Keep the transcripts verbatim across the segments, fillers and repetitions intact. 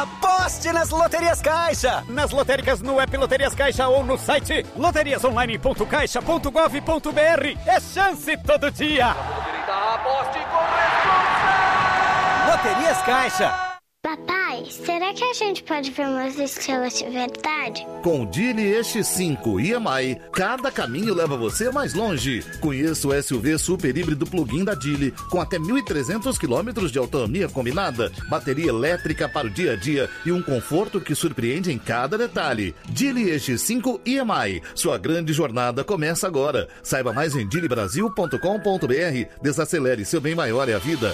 Aposte nas Loterias Caixa! Nas lotéricas no app Loterias Caixa ou no site loterias online ponto caixa ponto gov ponto br. É chance todo dia! Aposte com responsa! Loterias Caixa! Papai, será que a gente pode ver umas estrelas de verdade? Com o Geely E X cinco e M I, cada caminho leva você mais longe. Conheça o S U V super híbrido plug-in da Geely, com até mil e trezentos quilômetros de autonomia combinada, bateria elétrica para o dia a dia e um conforto que surpreende em cada detalhe. Geely E X cinco e M I, sua grande jornada começa agora. Saiba mais em geely brasil ponto com ponto br. Desacelere, seu bem maior é a vida.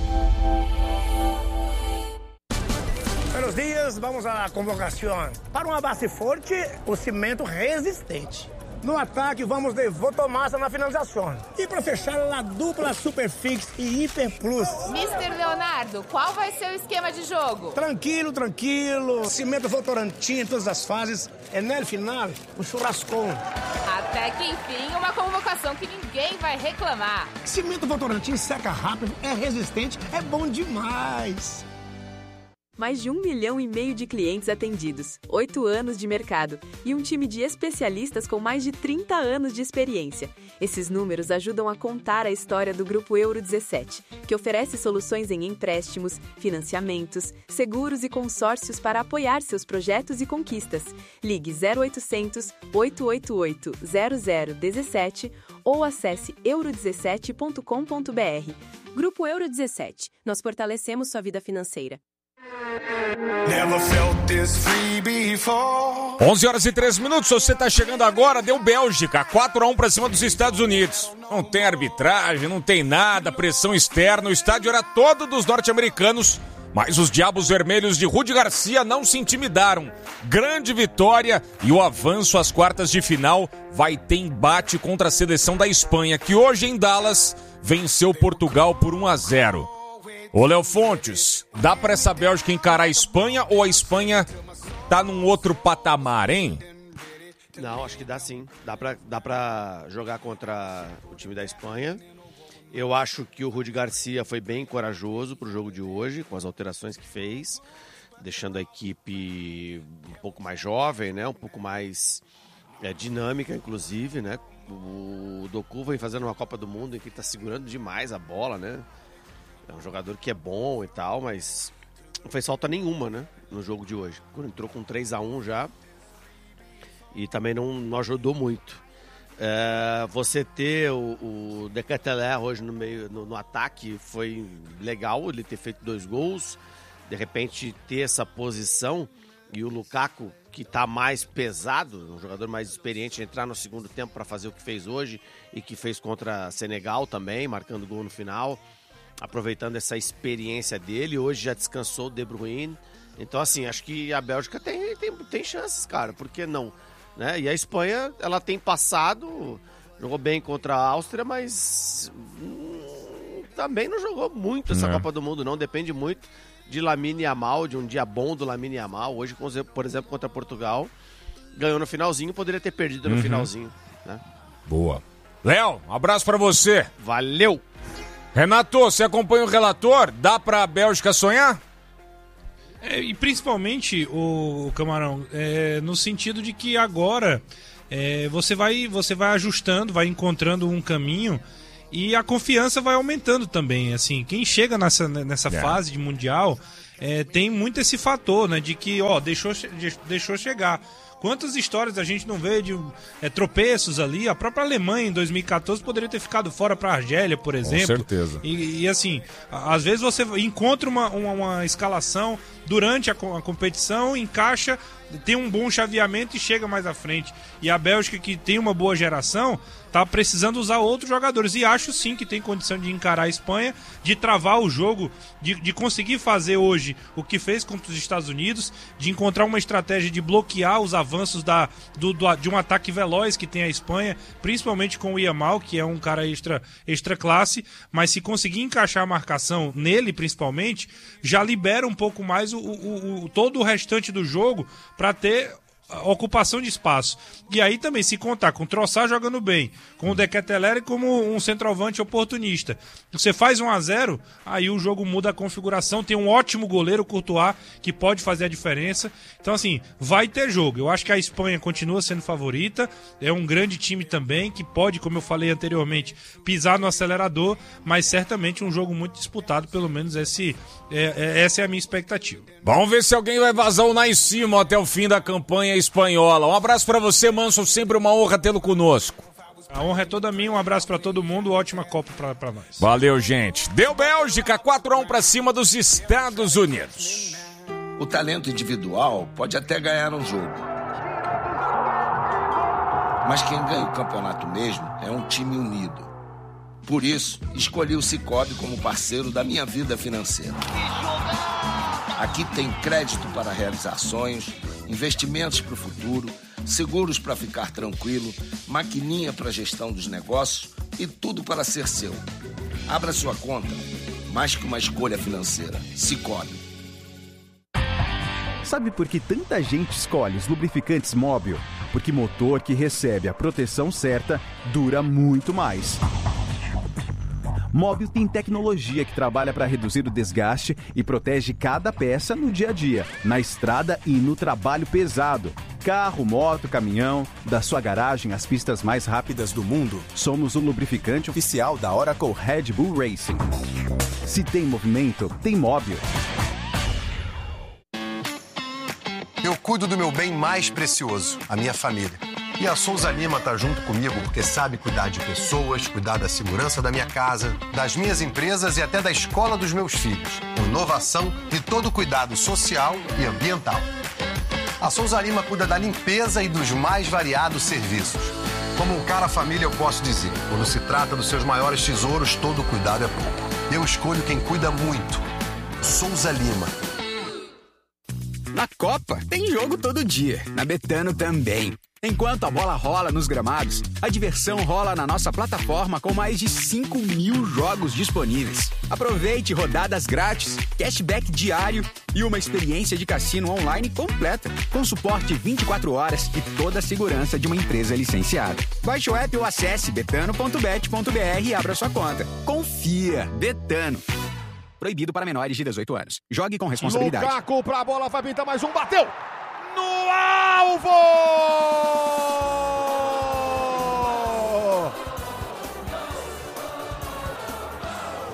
Buenos dias, vamos à convocação. Para uma base forte, o cimento resistente. No ataque, vamos de Votomassa na finalização. E para fechar, a dupla Superfix e Hiper Plus. mister Leonardo, qual vai ser o esquema de jogo? Tranquilo, tranquilo. Cimento Votorantim em todas as fases. É no final, o churrascão. Até que enfim, uma convocação que ninguém vai reclamar. Cimento Votorantim seca rápido, é resistente, é bom demais. Mais de um milhão e meio de clientes atendidos, oito anos de mercado e um time de especialistas com mais de trinta anos de experiência. Esses números ajudam a contar a história do Grupo Euro dezessete, que oferece soluções em empréstimos, financiamentos, seguros e consórcios para apoiar seus projetos e conquistas. Ligue zero oitocentos, oito oito oito, zero zero um sete ou acesse euro dezessete ponto com ponto br. Grupo Euro dezessete. Nós fortalecemos sua vida financeira. onze horas e três minutos, você está chegando agora, deu Bélgica, quatro a um para cima dos Estados Unidos. Não tem arbitragem, não tem nada, pressão externa, o estádio era todo dos norte-americanos, mas os Diabos Vermelhos de Rudi Garcia não se intimidaram. Grande vitória e o avanço às quartas de final vai ter embate contra a seleção da Espanha, que hoje em Dallas venceu Portugal por um a zero. Ô, Léo Fontes, dá pra essa Bélgica encarar a Espanha ou a Espanha tá num outro patamar, hein? Não, acho que dá sim. Dá pra, dá pra jogar contra o time da Espanha. Eu acho que o Rudi Garcia foi bem corajoso pro jogo de hoje, com as alterações que fez, deixando a equipe um pouco mais jovem, né? Um pouco mais é, dinâmica, inclusive, né? O Doku vem fazendo uma Copa do Mundo em que tá segurando demais a bola, né? É um jogador que é bom e tal, mas não fez falta nenhuma, né, no jogo de hoje. Quando entrou com três a um já e também não, não ajudou muito. É, você ter o, o De Ketelaere hoje no, meio, no, no ataque foi legal, ele ter feito dois gols, de repente ter essa posição e o Lukaku, que está mais pesado, um jogador mais experiente, entrar no segundo tempo para fazer o que fez hoje e que fez contra Senegal também, marcando gol no final. Aproveitando essa experiência dele, hoje já descansou o De Bruyne. Então, assim, acho que a Bélgica tem, tem, tem chances, cara, por que não? Né? E a Espanha, ela tem passado, jogou bem contra a Áustria, mas hum, também não jogou muito essa é. Copa do Mundo, não. Depende muito de Lamine Yamal, de um dia bom do Lamine Yamal. Hoje, por exemplo, contra Portugal, ganhou no finalzinho, poderia ter perdido no uhum. finalzinho. Né? Boa. Léo, um abraço pra você. Valeu! Renato, você acompanha o relator? Dá pra Bélgica sonhar? É, e principalmente, o Camarão, é, no sentido de que agora é, você, vai, você vai ajustando, vai encontrando um caminho e a confiança vai aumentando também. Assim, quem chega nessa, nessa é. fase de Mundial é, tem muito esse fator, né, de que ó, deixou, deixou chegar. Quantas histórias a gente não vê de é, tropeços ali? A própria Alemanha, em dois mil e catorze, poderia ter ficado fora para a Argélia, por exemplo. Com certeza. E, e assim, às vezes você encontra uma, uma, uma escalação durante a, a competição, encaixa, tem um bom chaveamento e chega mais à frente. E a Bélgica, que tem uma boa geração, tá precisando usar outros jogadores. E acho sim que tem condição de encarar a Espanha, de travar o jogo, de, de conseguir fazer hoje o que fez contra os Estados Unidos, de encontrar uma estratégia de bloquear os avanços da, do, do, de um ataque veloz que tem a Espanha, principalmente com o Yamal, que é um cara extra, extra classe, mas se conseguir encaixar a marcação nele, principalmente, já libera um pouco mais o, o, o, todo o restante do jogo para ter ocupação de espaço. E aí também, se contar com o Trossard jogando bem, com o De Ketelaere como um centroavante oportunista, você faz um a zero, aí o jogo muda a configuração. Tem um ótimo goleiro, o Courtois, que pode fazer a diferença. Então, assim, vai ter jogo. Eu acho que a Espanha continua sendo favorita, é um grande time também, que pode, como eu falei anteriormente, pisar no acelerador, mas certamente um jogo muito disputado, pelo menos esse, é, é, essa é a minha expectativa. Vamos ver se alguém vai vazar o Naisimo até o fim da campanha espanhola. Um abraço pra você, Manso, sempre uma honra tê-lo conosco. A honra é toda minha, um abraço pra todo mundo, ótima Copa pra, pra nós. Valeu, gente. Deu Bélgica, quatro a um pra cima dos Estados Unidos. O talento individual pode até ganhar um jogo, mas quem ganha o campeonato mesmo é um time unido. Por isso, escolhi o Sicoob como parceiro da minha vida financeira. Aqui tem crédito para realizar sonhos, investimentos para o futuro, seguros para ficar tranquilo, maquininha para gestão dos negócios e tudo para ser seu. Abra sua conta, mais que uma escolha financeira. Sicoob. Sabe por que tanta gente escolhe os lubrificantes Móbil? Porque motor que recebe a proteção certa dura muito mais. Móbil tem tecnologia que trabalha para reduzir o desgaste e protege cada peça no dia a dia, na estrada e no trabalho pesado. Carro, moto, caminhão, da sua garagem às pistas mais rápidas do mundo, somos o lubrificante oficial da Oracle Red Bull Racing. Se tem movimento, tem Móbil. Eu cuido do meu bem mais precioso, a minha família. E a Souza Lima tá junto comigo porque sabe cuidar de pessoas, cuidar da segurança da minha casa, das minhas empresas e até da escola dos meus filhos. Inovação e todo cuidado social e ambiental. A Souza Lima cuida da limpeza e dos mais variados serviços. Como um cara família, eu posso dizer, quando se trata dos seus maiores tesouros, todo cuidado é pouco. Eu escolho quem cuida muito. Souza Lima. Na Copa, tem jogo todo dia. Na Betano também. Enquanto a bola rola nos gramados, a diversão rola na nossa plataforma com mais de cinco mil jogos disponíveis. Aproveite rodadas grátis, cashback diário e uma experiência de cassino online completa, com suporte vinte e quatro horas e toda a segurança de uma empresa licenciada. Baixe o app ou acesse betano ponto bet ponto br e abra sua conta. Confia, Betano. Proibido para menores de dezoito anos. Jogue com responsabilidade. Lukaku pra bola, vai pintar mais um, bateu! No alvo!